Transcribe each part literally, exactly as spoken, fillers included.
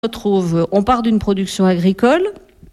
retrouve, on part d'une production agricole,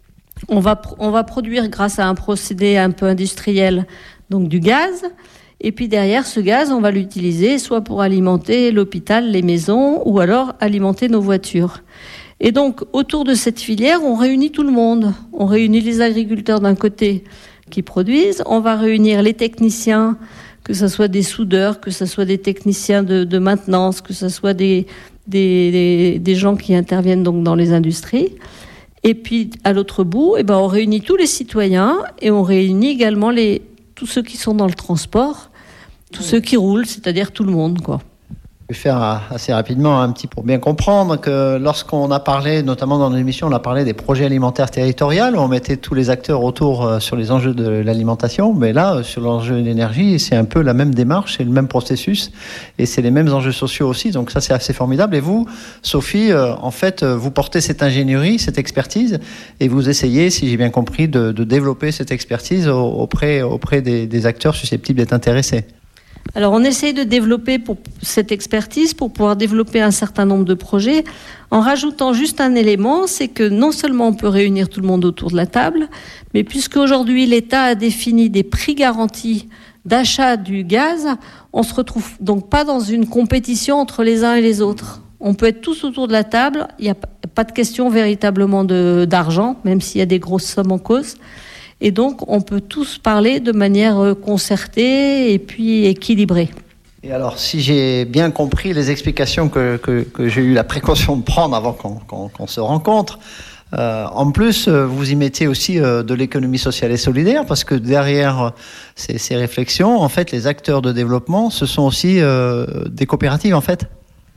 on va, on va produire grâce à un procédé un peu industriel, donc du gaz, et puis derrière ce gaz, on va l'utiliser soit pour alimenter l'hôpital, les maisons, ou alors alimenter nos voitures. Et donc, autour de cette filière, on réunit tout le monde. On réunit les agriculteurs d'un côté qui produisent, on va réunir les techniciens, que ce soit des soudeurs, que ce soit des techniciens de, de maintenance, que ce soit des, des, des, des gens qui interviennent donc dans les industries. Et puis, à l'autre bout, eh ben, on réunit tous les citoyens et on réunit également les, tous ceux qui sont dans le transport, tous ceux qui roulent, c'est-à-dire tout le monde, quoi. Je vais faire assez rapidement un petit pour bien comprendre que lorsqu'on a parlé, notamment dans l'émission, on a parlé des projets alimentaires territoriaux, on mettait tous les acteurs autour sur les enjeux de l'alimentation, mais là, sur l'enjeu de l'énergie, c'est un peu la même démarche, c'est le même processus et c'est les mêmes enjeux sociaux aussi, donc ça c'est assez formidable. Et vous, Sophie, en fait, vous portez cette ingénierie, cette expertise et vous essayez, si j'ai bien compris, de, de développer cette expertise auprès, auprès des, des acteurs susceptibles d'être intéressés. Alors, on essaye de développer pour cette expertise pour pouvoir développer un certain nombre de projets en rajoutant juste un élément, c'est que non seulement on peut réunir tout le monde autour de la table, mais puisque aujourd'hui l'État a défini des prix garantis d'achat du gaz, on se retrouve donc pas dans une compétition entre les uns et les autres. On peut être tous autour de la table, il n'y a pas de question véritablement de, d'argent, même s'il y a des grosses sommes en cause. Et donc, on peut tous parler de manière concertée et puis équilibrée. Et alors, si j'ai bien compris les explications que, que, que j'ai eu la précaution de prendre avant qu'on, qu'on, qu'on se rencontre, euh, en plus, vous y mettez aussi euh, de l'économie sociale et solidaire, parce que derrière ces, ces réflexions, en fait, les acteurs de développement, ce sont aussi euh, des coopératives, en fait.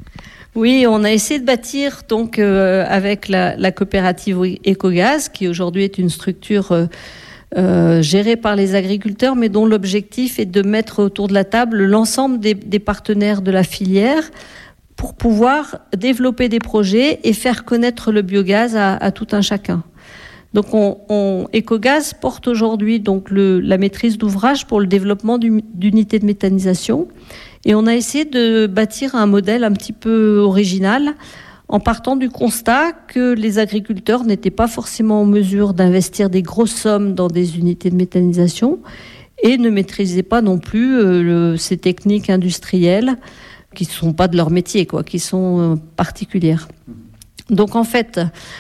Oui, on a essayé de bâtir donc euh, avec la, la coopérative Ecogaz, qui aujourd'hui est une structure euh, Euh, géré par les agriculteurs, mais dont l'objectif est de mettre autour de la table l'ensemble des, des partenaires de la filière pour pouvoir développer des projets et faire connaître le biogaz à, à tout un chacun. Donc, on, on, Ecogaz porte aujourd'hui donc le, la maîtrise d'ouvrage pour le développement du, d'unités de méthanisation, et on a essayé de bâtir un modèle un petit peu original, en partant du constat que les agriculteurs n'étaient pas forcément en mesure d'investir des grosses sommes dans des unités de méthanisation et ne maîtrisaient pas non plus euh, le, ces techniques industrielles qui ne sont pas de leur métier, quoi, qui sont euh, particulières. Donc en fait,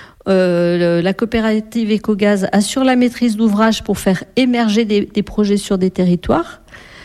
euh, le, la coopérative Ecogaz assure la maîtrise d'ouvrage pour faire émerger des, des projets sur des territoires.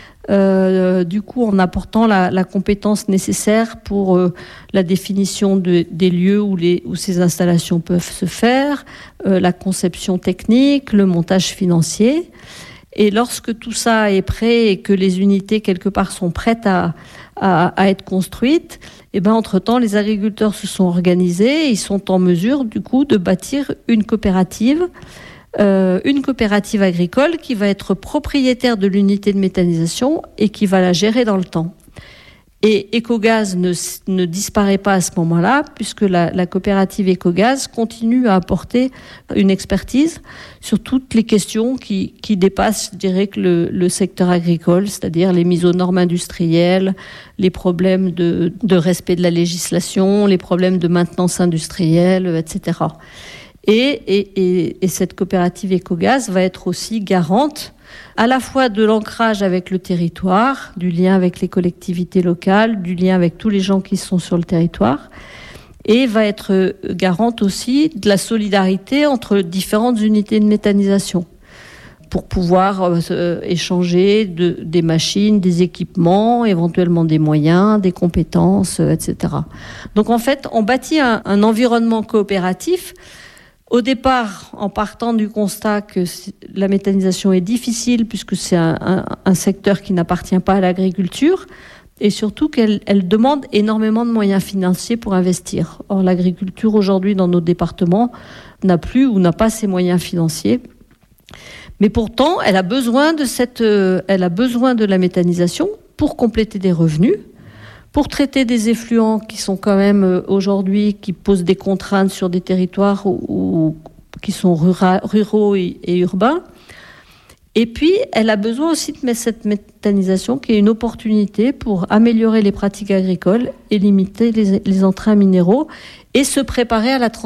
Euh, du coup, en apportant la, la compétence nécessaire pour euh, la définition de, des lieux où, les, où ces installations peuvent se faire, euh, la conception technique, le montage financier. Et lorsque tout ça est prêt et que les unités, quelque part, sont prêtes à, à, à être construites, et ben, entre-temps, les agriculteurs se sont organisés et ils sont en mesure, du coup, de bâtir une coopérative Euh, une coopérative agricole qui va être propriétaire de l'unité de méthanisation et qui va la gérer dans le temps. Et Ecogaz ne, ne disparaît pas à ce moment-là, puisque la, la coopérative Ecogaz continue à apporter une expertise sur toutes les questions qui, qui dépassent, je dirais, que le, le secteur agricole, c'est-à-dire les mises aux normes industrielles, les problèmes de, de respect de la législation, les problèmes de maintenance industrielle, et cetera. Et, et, et, et cette coopérative Ecogaz va être aussi garante à la fois de l'ancrage avec le territoire, du lien avec les collectivités locales, du lien avec tous les gens qui sont sur le territoire, et va être garante aussi de la solidarité entre différentes unités de méthanisation pour pouvoir euh, échanger de, des machines, des équipements, éventuellement des moyens, des compétences, euh, et cetera. Donc en fait, on bâtit un, un environnement coopératif. Au départ, en partant du constat que la méthanisation est difficile puisque c'est un, un, un secteur qui n'appartient pas à l'agriculture et surtout qu'elle elle demande énormément de moyens financiers pour investir. Or, l'agriculture aujourd'hui dans nos départements n'a plus ou n'a pas ces moyens financiers. Mais pourtant, elle a besoin de cette, euh, elle a besoin de la méthanisation pour compléter des revenus, pour traiter des effluents qui sont quand même euh, aujourd'hui, qui posent des contraintes sur des territoires où, où, qui sont rura, ruraux et, et urbains, Et puis, elle a besoin aussi de mettre cette méthanisation qui est une opportunité pour améliorer les pratiques agricoles et limiter les, les entrains minéraux et se préparer à la transition